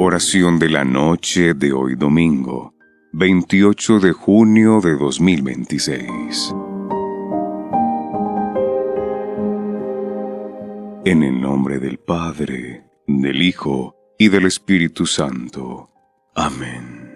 Oración de la noche de hoy domingo, 28 de junio de 2026. En el nombre del Padre, del Hijo y del Espíritu Santo. Amén.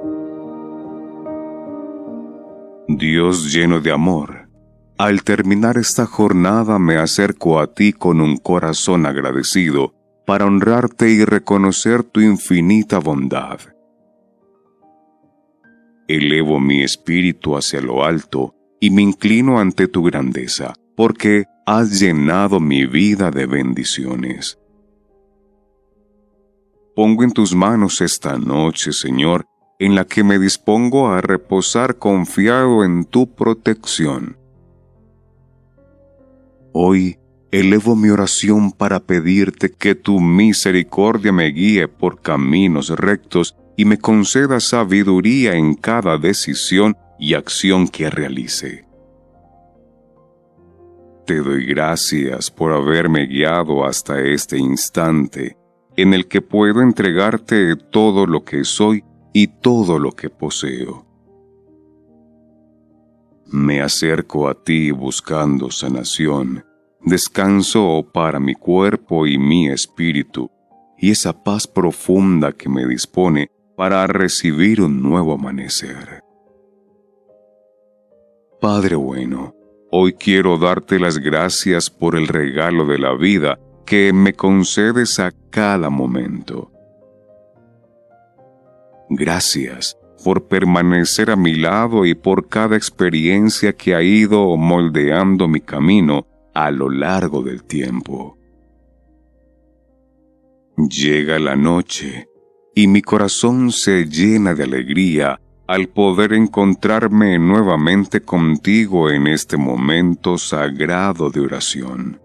Dios lleno de amor, al terminar esta jornada me acerco a ti con un corazón agradecido para honrarte y reconocer tu infinita bondad. Elevo mi espíritu hacia lo alto y me inclino ante tu grandeza, porque has llenado mi vida de bendiciones. Pongo en tus manos esta noche, Señor, en la que me dispongo a reposar confiado en tu protección. Hoy elevo mi oración para pedirte que tu misericordia me guíe por caminos rectos y me conceda sabiduría en cada decisión y acción que realice. Te doy gracias por haberme guiado hasta este instante, en el que puedo entregarte todo lo que soy y todo lo que poseo. Me acerco a ti buscando sanación, descanso para mi cuerpo y mi espíritu, y esa paz profunda que me dispone para recibir un nuevo amanecer. Padre bueno, hoy quiero darte las gracias por el regalo de la vida que me concedes a cada momento. Gracias por permanecer a mi lado y por cada experiencia que ha ido moldeando mi camino a lo largo del tiempo. Llega la noche y mi corazón se llena de alegría al poder encontrarme nuevamente contigo en este momento sagrado de oración.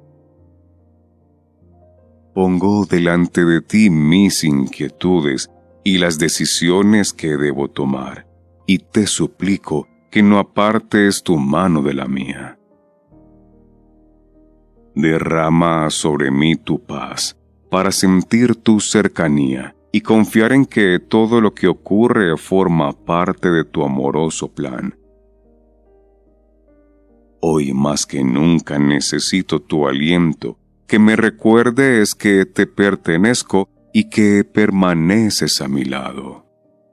Pongo delante de ti mis inquietudes y las decisiones que debo tomar, y te suplico que no apartes tu mano de la mía. Derrama sobre mí tu paz, para sentir tu cercanía y confiar en que todo lo que ocurre forma parte de tu amoroso plan. Hoy más que nunca necesito tu aliento, que me recuerdes que te pertenezco y que permaneces a mi lado.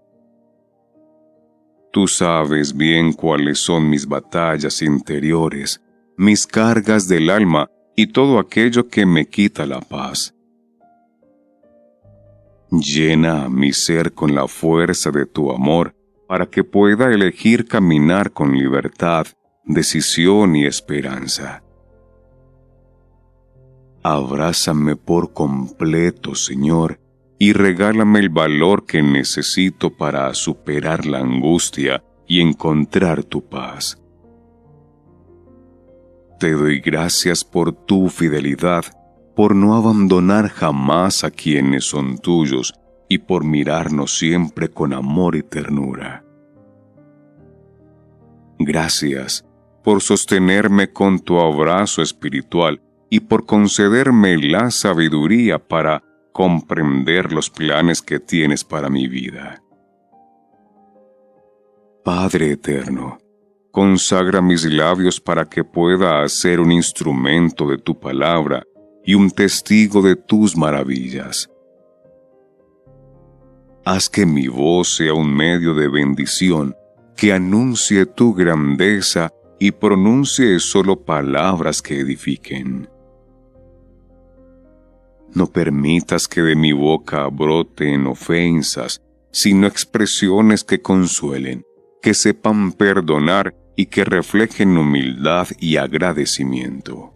Tú sabes bien cuáles son mis batallas interiores, mis cargas del alma y todo aquello que me quita la paz. Llena mi ser con la fuerza de tu amor para que pueda elegir caminar con libertad, decisión y esperanza. Abrázame por completo, Señor, y regálame el valor que necesito para superar la angustia y encontrar tu paz. Te doy gracias por tu fidelidad, por no abandonar jamás a quienes son tuyos y por mirarnos siempre con amor y ternura. Gracias por sostenerme con tu abrazo espiritual y por concederme la sabiduría para comprender los planes que tienes para mi vida. Padre eterno, consagra mis labios para que pueda ser un instrumento de tu palabra y un testigo de tus maravillas. Haz que mi voz sea un medio de bendición que anuncie tu grandeza y pronuncie solo palabras que edifiquen. No permitas que de mi boca broten ofensas, sino expresiones que consuelen, que sepan perdonar y que reflejen humildad y agradecimiento.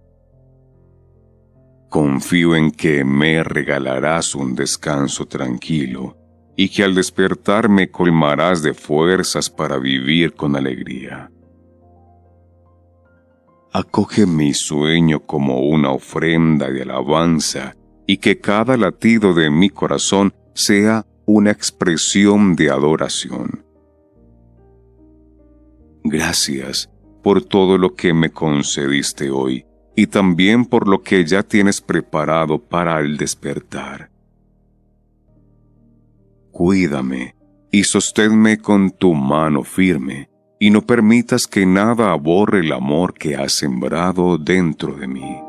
Confío en que me regalarás un descanso tranquilo y que al despertar me colmarás de fuerzas para vivir con alegría. Acoge mi sueño como una ofrenda de alabanza y que cada latido de mi corazón sea una expresión de adoración. Gracias por todo lo que me concediste hoy y también por lo que ya tienes preparado para el despertar. Cuídame y sosténme con tu mano firme, y no permitas que nada borre el amor que has sembrado dentro de mí.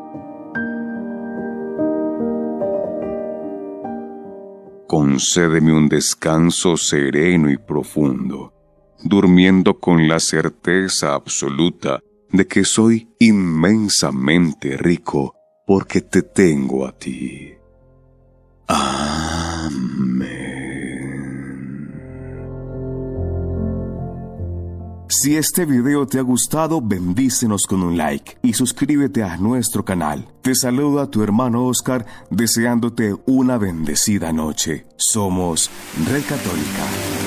Concédeme un descanso sereno y profundo, durmiendo con la certeza absoluta de que soy inmensamente rico porque te tengo a ti. Amén. Si este video te ha gustado, bendícenos con un like y suscríbete a nuestro canal. Te saluda tu hermano Oscar, deseándote una bendecida noche. Somos Red Católica.